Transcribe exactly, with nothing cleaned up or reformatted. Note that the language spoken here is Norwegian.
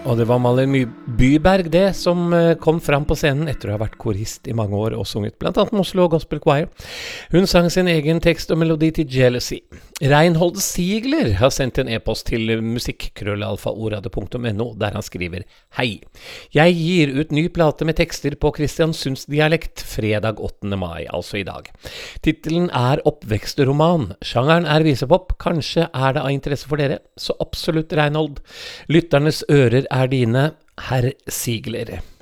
Og det var Malin My- Byberg det som eh, kom fram på scenen etter å ha vært korist i mange år og sunget blant annet med Oslo Gospel Choir. Hun sang sin egen tekst og melodi til Jealousy. Reinhold Sigler har sendt en e-post til musikkrøllalfa-ordet punktum no der han skriver: Hei, jeg gir ut ny plate med tekster på Kristiansunds dialekt fredag åttende mai, altså i dag. Titelen er Oppvekstroman. Sjangeren er visepop. Kanskje er det av interesse for dere? Så absolutt, Reinhold. Lytternes ører er dine, herr Sigler.